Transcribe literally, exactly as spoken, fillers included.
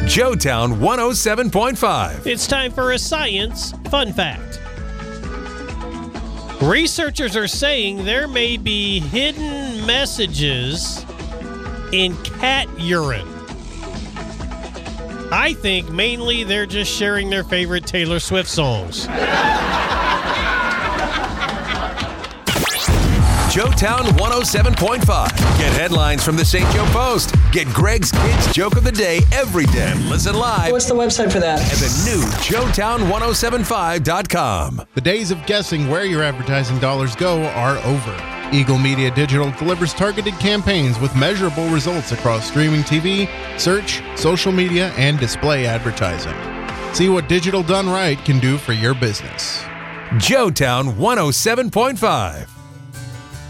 Joetown one oh seven point five. It's time for a science fun fact. Researchers are saying there may be hidden messages in cat urine. I think mainly they're just sharing their favorite Taylor Swift songs. Joetown one oh seven point five. Get headlines from the Saint Joe Post. Get Greg's Kids Joke of the Day every day. Listen live. What's the website for that? At the new Joetown ten seventy-five dot com. The days of guessing where your advertising dollars go are over. Eagle Media Digital delivers targeted campaigns with measurable results across streaming T V, search, social media, and display advertising. See what digital done right can do for your business. Joetown one oh seven point five.